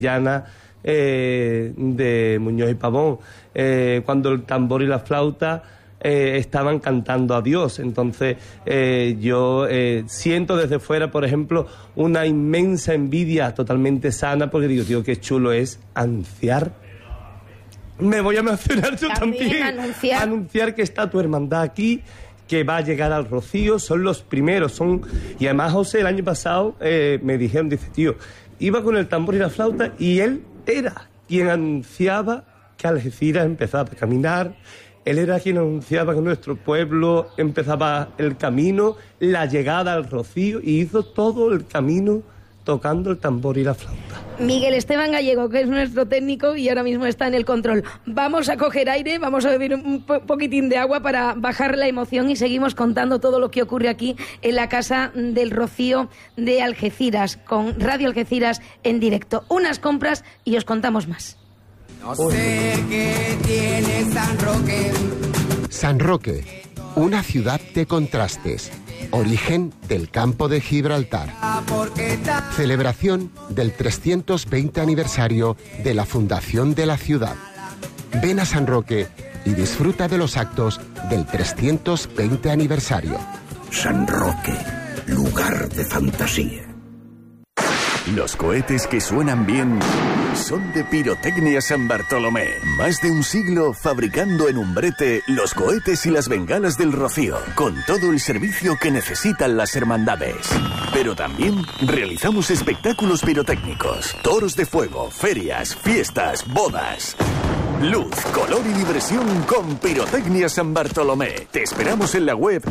llana de Muñoz y Pavón, cuando el tambor y la flauta estaban cantando a Dios. Entonces yo siento desde fuera, por ejemplo, una inmensa envidia totalmente sana, porque digo, tío, qué chulo es anunciar. Me voy a mencionar yo también. Anunciar que está tu hermandad aquí, que va a llegar al Rocío, son los primeros, y además José el año pasado me dijeron, dice, tío, iba con el tambor y la flauta y él era quien anunciaba que Algeciras empezaba a caminar, él era quien anunciaba que nuestro pueblo empezaba el camino, la llegada al Rocío, y hizo todo el camino tocando el tambor y la flauta. Miguel Esteban Gallego, que es nuestro técnico y ahora mismo está en el control. Vamos a coger aire, vamos a beber un poquitín de agua para bajar la emoción y seguimos contando todo lo que ocurre aquí en la Casa del Rocío de Algeciras, con Radio Algeciras en directo. Unas compras y os contamos más. No sé qué tiene San Roque. San Roque, una ciudad de contrastes. Origen del Campo de Gibraltar. Celebración del 320 aniversario de la fundación de la ciudad. Ven a San Roque y disfruta de los actos del 320 aniversario. San Roque, lugar de fantasía. Los cohetes que suenan bien son de Pirotecnia San Bartolomé. Más de un siglo fabricando en Umbrete los cohetes y las bengalas del Rocío, con todo el servicio que necesitan las hermandades. Pero también realizamos espectáculos pirotécnicos, toros de fuego, ferias, fiestas, bodas. Luz, color y diversión con Pirotecnia San Bartolomé. Te esperamos en la web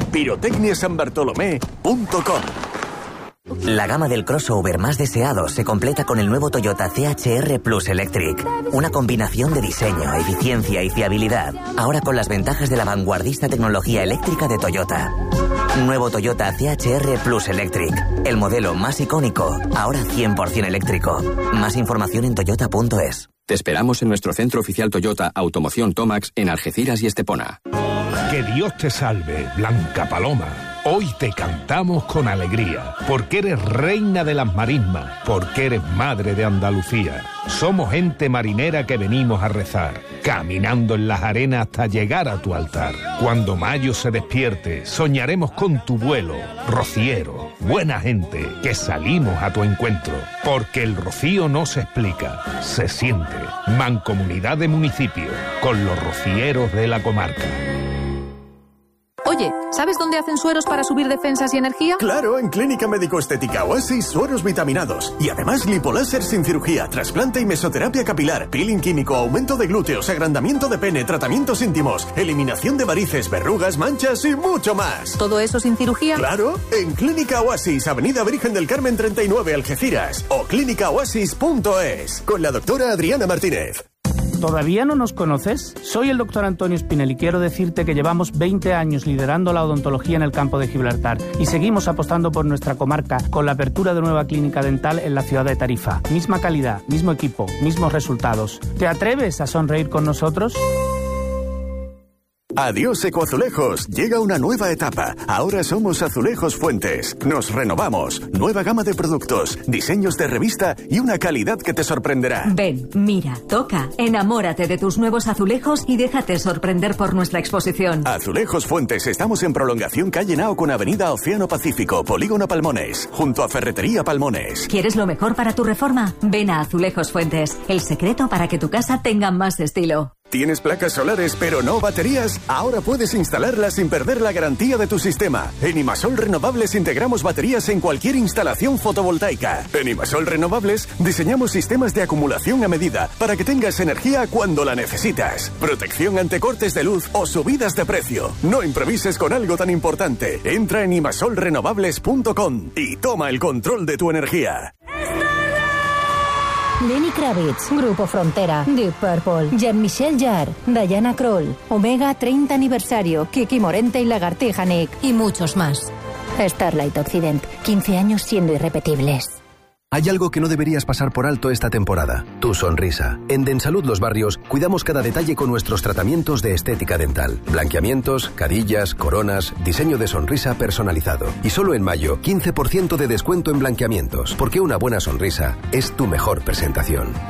pirotecniasanbartolomé.com. La gama del crossover más deseado se completa con el nuevo Toyota CHR Plus Electric. Una combinación de diseño, eficiencia y fiabilidad. Ahora con las ventajas de la vanguardista tecnología eléctrica de Toyota. Nuevo Toyota CHR Plus Electric. El modelo más icónico, ahora 100% eléctrico. Más información en toyota.es. Te esperamos en nuestro centro oficial Toyota Automoción Tomax en Algeciras y Estepona. Que Dios te salve, Blanca Paloma. Hoy te cantamos con alegría, porque eres reina de las marismas, porque eres madre de Andalucía. Somos gente marinera que venimos a rezar, caminando en las arenas hasta llegar a tu altar. Cuando mayo se despierte, soñaremos con tu vuelo, rociero, buena gente, que salimos a tu encuentro. Porque el rocío no se explica, se siente. Mancomunidad de municipios, con los rocieros de la comarca. Oye, ¿sabes dónde hacen sueros para subir defensas y energía? Claro, en Clínica Médico-Estética Oasis, sueros vitaminados. Y además lipoláser sin cirugía, trasplante y mesoterapia capilar, peeling químico, aumento de glúteos, agrandamiento de pene, tratamientos íntimos, eliminación de varices, verrugas, manchas y mucho más. ¿Todo eso sin cirugía? Claro, en Clínica Oasis, Avenida Virgen del Carmen 39, Algeciras. O clínicaoasis.es, con la doctora Adriana Martínez. ¿Todavía no nos conoces? Soy el doctor Antonio Espinel y quiero decirte que llevamos 20 años liderando la odontología en el Campo de Gibraltar y seguimos apostando por nuestra comarca con la apertura de nueva clínica dental en la ciudad de Tarifa. Misma calidad, mismo equipo, mismos resultados. ¿Te atreves a sonreír con nosotros? Adiós Ecoazulejos, llega una nueva etapa. Ahora somos Azulejos Fuentes. Nos renovamos, nueva gama de productos, diseños de revista y una calidad que te sorprenderá. Ven, mira, toca, enamórate de tus nuevos azulejos y déjate sorprender por nuestra exposición. Azulejos Fuentes, estamos en prolongación calle Nao con avenida Océano Pacífico, Polígono Palmones, junto a Ferretería Palmones. ¿Quieres lo mejor para tu reforma? Ven a Azulejos Fuentes, el secreto para que tu casa tenga más estilo. ¿Tienes placas solares pero no baterías? Ahora puedes instalarlas sin perder la garantía de tu sistema. En Imasol Renovables integramos baterías en cualquier instalación fotovoltaica. En Imasol Renovables diseñamos sistemas de acumulación a medida para que tengas energía cuando la necesitas. Protección ante cortes de luz o subidas de precio. No improvises con algo tan importante. Entra en imasolrenovables.com y toma el control de tu energía. Lenny Kravitz, Grupo Frontera, Deep Purple, Jean-Michel Jarre, Diana Krall, Omega 30 aniversario, Kiki Morente y Lagartija Nick y muchos más. Starlight Occident, 15 años siendo irrepetibles. Hay algo que no deberías pasar por alto esta temporada. Tu sonrisa. En Densalud Los Barrios cuidamos cada detalle con nuestros tratamientos de estética dental. Blanqueamientos, carillas, coronas, diseño de sonrisa personalizado. Y solo en mayo, 15% de descuento en blanqueamientos. Porque una buena sonrisa es tu mejor presentación.